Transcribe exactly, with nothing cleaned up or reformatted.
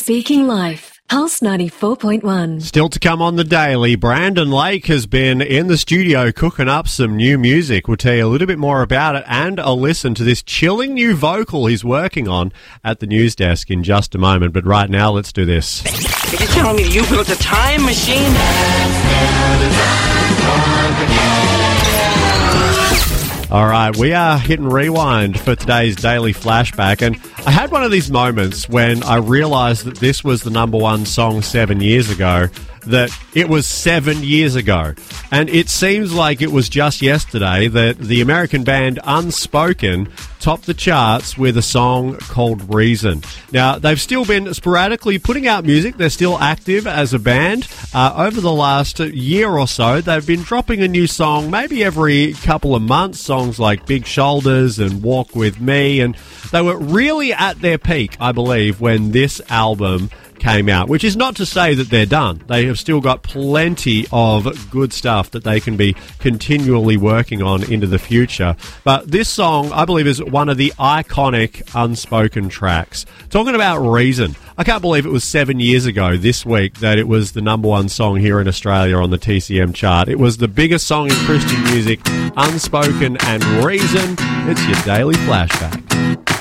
Speaking Life. Pulse ninety-four point one. Still to come on the daily, Brandon Lake has been in the studio cooking up some new music. We'll tell you a little bit more about it and a listen to this chilling new vocal he's working on at the news desk in just a moment. But right now, let's do this. Are you telling me you built a time machine? All right, we are hitting rewind for today's daily flashback, and I had one of these moments when I realised that this was the number one song seven years ago, that it was seven years ago. And it seems like it was just yesterday that the American band Unspoken topped the charts with a song called Reason. Now, they've still been sporadically putting out music. They're still active as a band. Uh, over the last year or so, they've been dropping a new song maybe every couple of months, songs like Big Shoulders and Walk With Me. And they were really at their peak, I believe, when this album came out, which is not to say that they're done. They have still got plenty of good stuff that they can be continually working on into the future. But this song, I believe, is one of the iconic Unspoken tracks. Talking about Reason, I can't believe it was seven years ago this week that it was the number one song here in Australia on the T C M chart. It was the biggest song in Christian music, Unspoken and Reason. It's your daily flashback.